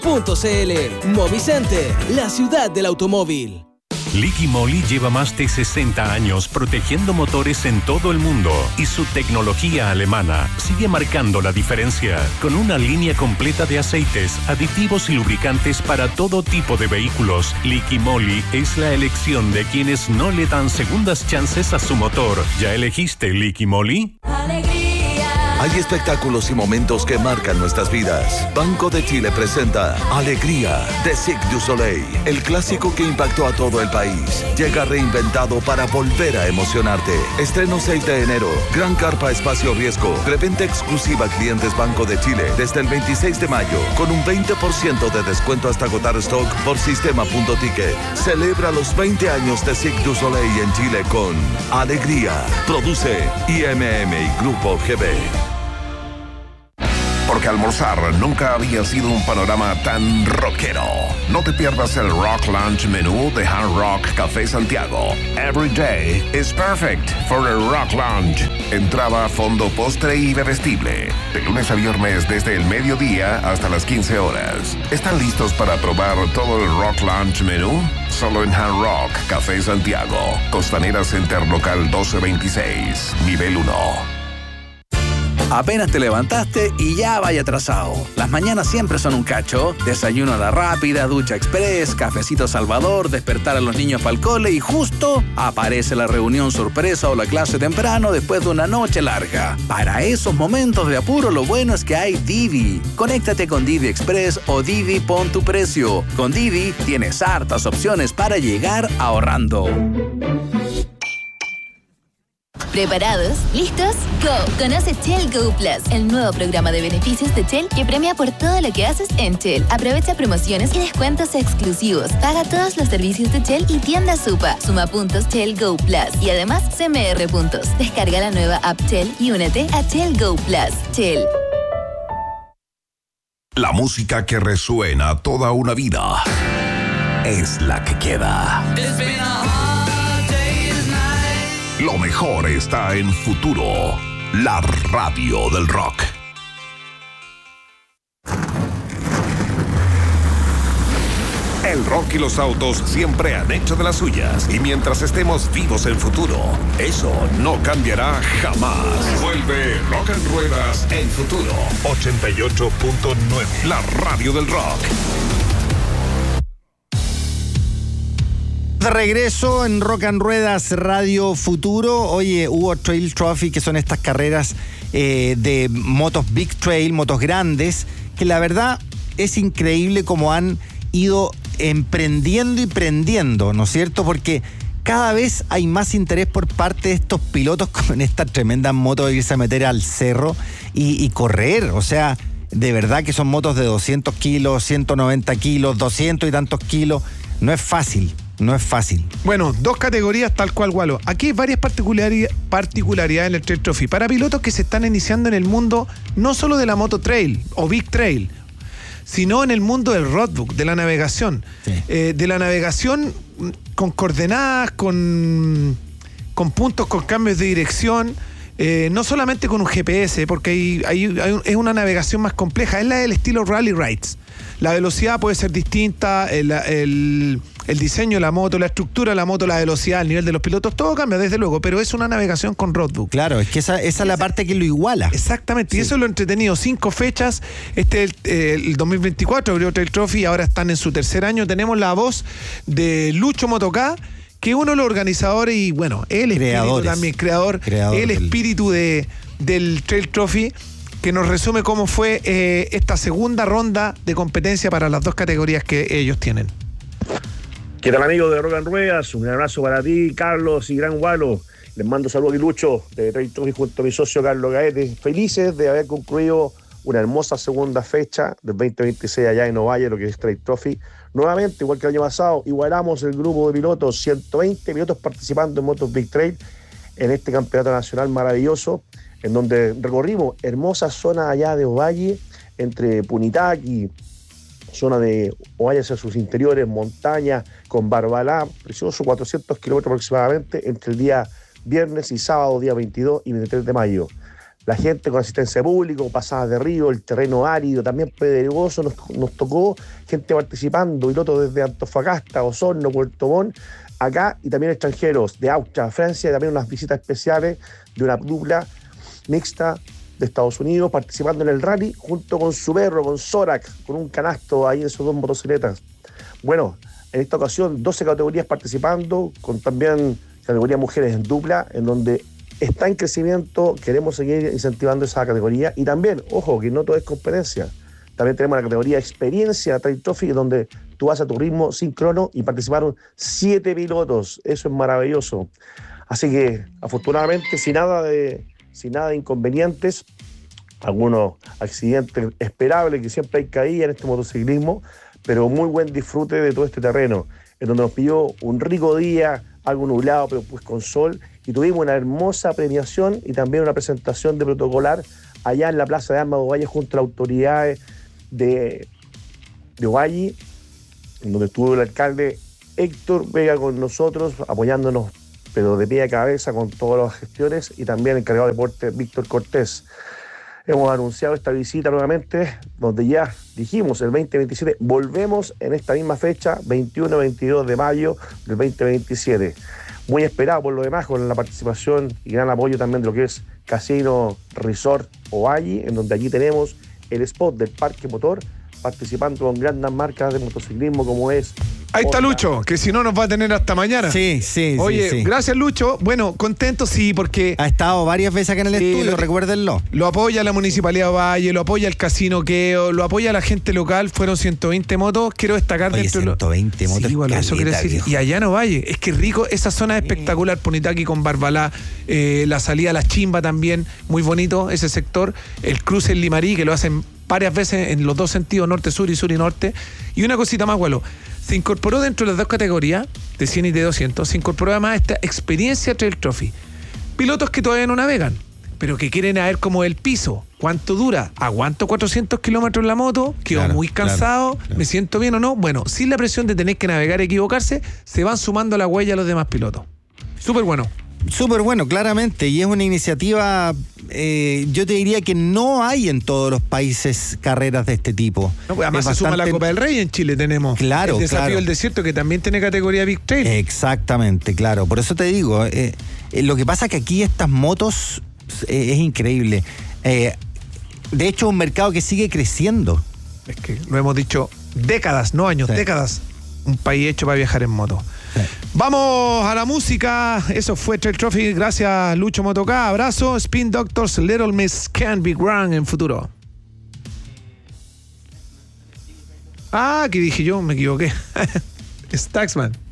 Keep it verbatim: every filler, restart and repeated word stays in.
punto c l. Movicenter, la ciudad del automóvil. Liqui Moly lleva más de sesenta años protegiendo motores en todo el mundo y su tecnología alemana sigue marcando la diferencia con una línea completa de aceites, aditivos y lubricantes para todo tipo de vehículos. Liqui Moly es la elección de quienes no le dan segundas chances a su motor. ¿Ya elegiste Liqui Moly? Hay espectáculos y momentos que marcan nuestras vidas. Banco de Chile presenta Alegría de Cirque du Soleil, el clásico que impactó a todo el país. Llega reinventado para volver a emocionarte. Estreno seis de enero. Gran carpa espacio riesgo. Preventa exclusiva a clientes Banco de Chile desde el veintiséis de mayo con un veinte por ciento de descuento hasta agotar stock por sistema punto ticket. Celebra los veinte años de Cirque du Soleil en Chile con Alegría. Produce I M M y Grupo G B. Porque almorzar nunca había sido un panorama tan rockero. No te pierdas el Rock Lunch menú de Hard Rock Café Santiago. Every day is perfect for a Rock Lunch. Entrada, fondo, postre y bebestible. De lunes a viernes desde el mediodía hasta las quince horas. ¿Están listos para probar todo el Rock Lunch menú? Solo en Hard Rock Café Santiago. Costanera Center Local doce veintiséis, nivel uno. Apenas te levantaste y ya vaya atrasado. Las mañanas siempre son un cacho. Desayuno a la rápida, ducha express, cafecito Salvador, despertar a los niños para el cole y justo aparece la reunión sorpresa o la clase temprano después de una noche larga. Para esos momentos de apuro lo bueno es que hay Didi. Conéctate con Didi Express o Didi Pon tu Precio. Con Didi tienes hartas opciones para llegar ahorrando. ¿Preparados? ¿Listos? ¡Go! Conoce Shell Go Plus, el nuevo programa de beneficios de Shell que premia por todo lo que haces en Shell. Aprovecha promociones y descuentos exclusivos. Paga todos los servicios de Shell y tienda Supa. Suma puntos Shell Go Plus y además C M R puntos. Descarga la nueva app Shell y únete a Shell Go Plus. Shell. La música que resuena toda una vida es la que queda. Lo mejor está en Futuro, la radio del rock. El rock y los autos siempre han hecho de las suyas. Y mientras estemos vivos en Futuro, eso no cambiará jamás. Vuelve Rock and Ruedas en Futuro. ochenta y ocho punto nueve. La radio del rock. De regreso en Rock and Ruedas Radio Futuro. Oye, hubo Trail Trophy, que son estas carreras eh, de motos Big Trail, motos grandes, que la verdad es increíble cómo han ido emprendiendo y prendiendo, ¿no es cierto? Porque cada vez hay más interés por parte de estos pilotos con estas tremendas motos de irse a meter al cerro y, y correr. O sea, de verdad que son motos de doscientos kilos, ciento noventa kilos, doscientos y tantos kilos. No es fácil. No es fácil. Bueno, dos categorías tal cual, Gualo. Aquí hay varias particularidades particularidades en el Trail Trophy. Para pilotos que se están iniciando en el mundo, no solo de la moto trail o Big Trail, sino en el mundo del roadbook, de la navegación. Sí. Eh, de la navegación con coordenadas, con, con puntos, con cambios de dirección. Eh, no solamente con un G P S, porque hay, hay, hay un, es una navegación más compleja. Es la del estilo Rally Rides. La velocidad puede ser distinta, el, el, el diseño de la moto, la estructura de la moto, la velocidad, el nivel de los pilotos, todo cambia, desde luego, pero es una navegación con roadbook. Claro, es que esa, esa es la parte que lo iguala. Exactamente, sí. Y eso es lo entretenido. Cinco fechas, este es el, el dos mil veinticuatro, abrió Trail Trophy, ahora están en su tercer año. Tenemos la voz de Lucho Motocá, que uno de los organizadores y, bueno, el espíritu también, creador, Creador el espíritu de, del Trail Trophy, que nos resume cómo fue eh, esta segunda ronda de competencia para las dos categorías que ellos tienen. ¿Qué tal, amigos de Rock and Ruedas? Un abrazo para ti, Carlos y Gran Gualo. Les mando saludos a Lucho de Trail Trophy junto a mi socio Carlos Gaete. Felices de haber concluido una hermosa segunda fecha del veinte veintiséis allá en Ovalle, lo que es Trail Trophy. Nuevamente, igual que el año pasado, igualamos el grupo de pilotos, ciento veinte pilotos participando en motos Big Trail en este campeonato nacional maravilloso, en donde recorrimos hermosas zonas allá de Ovalle, entre Punitaqui, zona de Ovalle hacia sus interiores, montaña, con Barbalá, precioso, cuatrocientos kilómetros aproximadamente, entre el día viernes y sábado, día veintidós y veintitrés de mayo. la gente con asistencia pública, pasadas de río, el terreno árido, también pedregoso, nos, nos tocó gente participando, pilotos desde Antofagasta, Osorno, Puerto Montt, acá, y también extranjeros de Austria, Francia, y también unas visitas especiales de una dupla mixta de Estados Unidos participando en el rally junto con su perro, con Zorak, con un canasto ahí en sus dos motocicletas. Bueno, en esta ocasión doce categorías participando, con también categoría mujeres en dupla, en donde está en crecimiento, queremos seguir incentivando esa categoría. Y también, ojo, que no todo es competencia. También tenemos la categoría experiencia Trail Trophy, donde tú vas a tu ritmo sin crono y participaron siete pilotos. Eso es maravilloso. Así que, afortunadamente, sin nada de, sin nada de inconvenientes, algunos accidentes esperables, que siempre hay caída en este motociclismo, pero muy buen disfrute de todo este terreno, en donde nos pidió un rico día, algo nublado, pero pues con sol, y tuvimos una hermosa premiación y también una presentación de protocolar allá en la Plaza de Armas de Ovalle junto a las autoridades de, de Ovalle, en donde estuvo el alcalde Héctor Vega con nosotros, apoyándonos, pero de pie a cabeza con todas las gestiones, y también el encargado de deporte Víctor Cortés. Hemos anunciado esta visita nuevamente, donde ya dijimos el veinte veintisiete, volvemos en esta misma fecha, veintiuno veintidós de mayo del veinte veintisiete. Muy esperado por lo demás, con la participación y gran apoyo también de lo que es Casino Resort Ovalle, en donde allí tenemos el spot del Parque Motor, participando con grandes marcas de motociclismo como es... Ahí está Lucho, que si no nos va a tener hasta mañana. Sí, sí, Oye, sí, sí. Gracias Lucho. Bueno, contento sí, porque... Ha estado varias veces acá en el Sí, estudio, lo- recuérdenlo. Lo apoya la Municipalidad de Valle, lo apoya el Casino Queo, lo apoya la gente local. Fueron ciento veinte motos. Quiero destacar Oye, dentro de lo- ciento veinte motos, Sí, igual, eso quiere caleta, decir. viejo. Y allá no Valle. Es que rico, esa zona es espectacular. Punitaqui con Barbalá, eh, la salida a la Chimba también, muy bonito ese sector. El cruce en Limarí, que lo hacen varias veces en los dos sentidos, norte-sur y sur y norte. Y una cosita más, Gualo. Se incorporó dentro de las dos categorías, de cien y de doscientos, se incorporó además esta experiencia Trail Trophy. Pilotos que todavía no navegan, pero que quieren a ver como el piso. ¿Cuánto dura? ¿Aguanto cuatrocientos kilómetros en la moto? ¿Quedo Claro, muy cansado? claro, claro. ¿Me siento bien o no? Bueno, sin la presión de tener que navegar y equivocarse, se van sumando a la huella los demás pilotos. Súper bueno. Súper bueno, claramente, y es una iniciativa, eh, yo te diría que no hay en todos los países carreras de este tipo. No, pues además Es se suma la bastante- Copa del Rey en Chile tenemos. Claro, el desafío claro. del desierto, que también tiene categoría Big Trail. Exactamente, claro. Por eso te digo, eh, eh, lo que pasa es que aquí estas motos eh, es increíble. Eh, de hecho, es un mercado que sigue creciendo. Es que lo hemos dicho décadas, no años, Sí. décadas. Un país hecho para viajar en moto. Sí. Vamos a la música. Eso fue Trail Trophy. Gracias, Lucho Motoká. Abrazo. Spin Doctors, Little Miss Can't Be Wrong en futuro. Ah, ¿qué dije yo? Me equivoqué. Staxman.